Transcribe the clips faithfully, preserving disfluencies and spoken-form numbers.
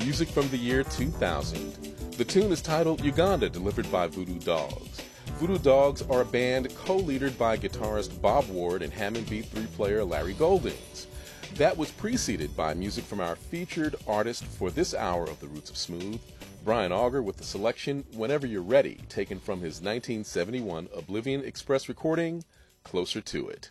music from the year two thousand. The tune is titled Uganda, delivered by Voodoo Dogs. Voodoo Dogs are a band co-leadered by guitarist Bob Ward and Hammond B three player Larry Goldings. That was preceded by music from our featured artist for this hour of The Roots of Smooth, Brian Auger, with the selection Whenever You're Ready, taken from his nineteen seventy-one Oblivion Express recording, Closer to It.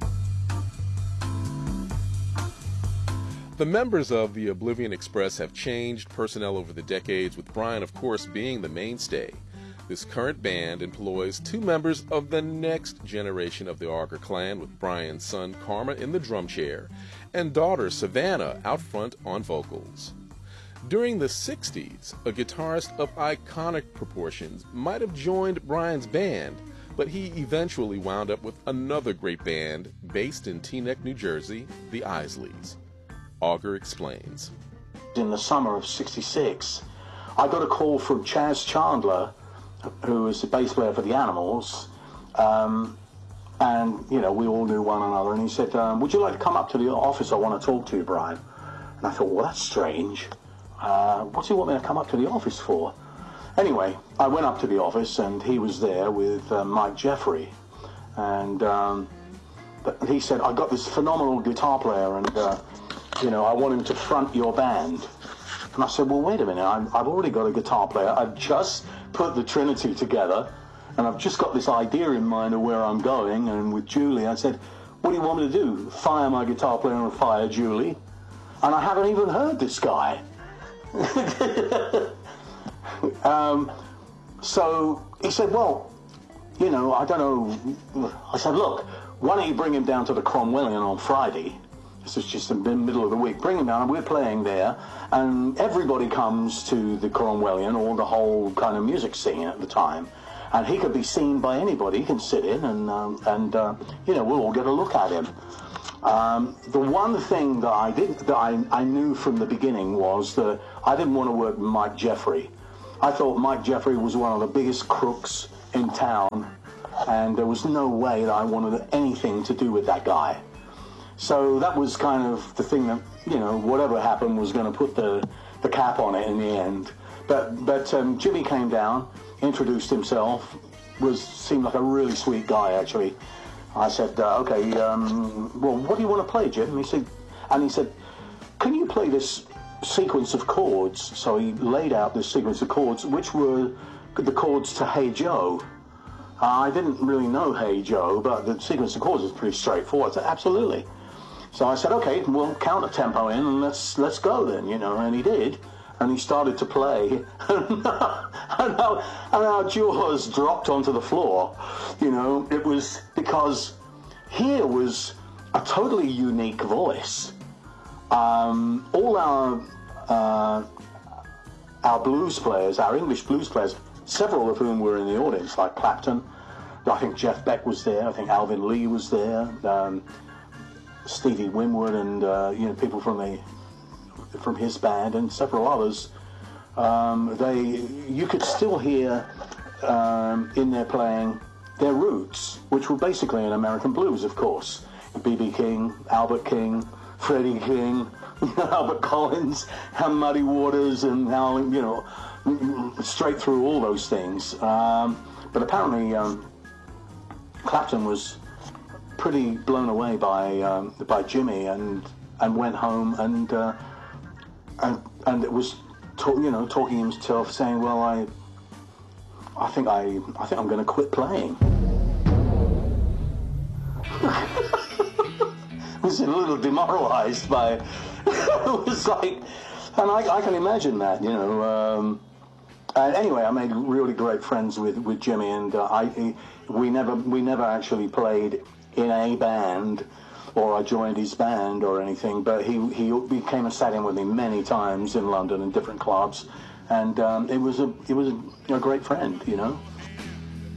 The members of the Oblivion Express have changed personnel over the decades, with Brian, of course, being the mainstay. This current band employs two members of the next generation of the Auger clan, with Brian's son Karma in the drum chair and daughter Savannah out front on vocals. During the sixties, a guitarist of iconic proportions might have joined Brian's band, but he eventually wound up with another great band based in Teaneck, New Jersey, the Isleys. Auger explains. In the summer of sixty-six, I got a call from Chaz Chandler, who was the bass player for the Animals, um, and, you know, we all knew one another, and he said, um, would you like to come up to the office? I want to talk to you, Brian. And I thought, well, that's strange. Uh, what's he want me to come up to the office for? Anyway, I went up to the office, and he was there with uh, Mike Jeffrey, and um, he said, I got this phenomenal guitar player, and uh, you know, I want him to front your band. And I said, well, wait a minute, I'm, I've already got a guitar player. I've just put the Trinity together, and I've just got this idea in mind of where I'm going. And with Julie, I said, what do you want me to do? Fire my guitar player and fire Julie? And I haven't even heard this guy. um, so he said, well, you know, I don't know. I said, look, why don't you bring him down to the Cromwellian on Friday? This is just in the middle of the week. Bring him down, and we're playing there, and everybody comes to the Cromwellian, or the whole kind of music scene at the time, and he could be seen by anybody. He can sit in, and, um, and uh, you know, we'll all get a look at him. Um, the one thing that I did, that I, I knew from the beginning was that I didn't want to work with Mike Jeffrey. I thought Mike Jeffrey was one of the biggest crooks in town, and there was no way that I wanted anything to do with that guy. So that was kind of the thing that, you know, whatever happened was going to put the, the cap on it in the end. But but um, Jimmy came down, introduced himself, was seemed like a really sweet guy, actually. I said, uh, okay, um, well, what do you want to play, Jim? And he said, and he said, can you play this sequence of chords? So he laid out this sequence of chords, which were the chords to Hey Joe. Uh, I didn't really know Hey Joe, but the sequence of chords was pretty straightforward. I said, absolutely. So I said, okay, we'll count a tempo in and let's let's go then, you know, and he did. And he started to play, and, our, and our jaws dropped onto the floor. You know, it was because here was a totally unique voice. Um, all our, uh, our blues players, our English blues players, several of whom were in the audience, like Clapton, I think Jeff Beck was there, I think Alvin Lee was there, um, Stevie Winwood, and uh, you know, people from the from his band and several others. Um, they you could still hear um, in their playing their roots, which were basically in American blues, of course. B B King, Albert King, Freddie King, Albert Collins, and Muddy Waters, and how, you know, straight through all those things. Um, but apparently, um, Clapton was pretty blown away by um, by Jimmy, and and went home and uh, and and it was talk, you know talking himself, saying, well, I I think I I think I'm going to quit playing. I was a little demoralized by it was like, and I, I can imagine that, you know. Um, and anyway, I made really great friends with with Jimmy, and uh, I he, we never we never actually played in a band, or I joined his band or anything, but he he, he came and sat in with me many times in London in different clubs, and um, it was a it was a, a great friend, you know.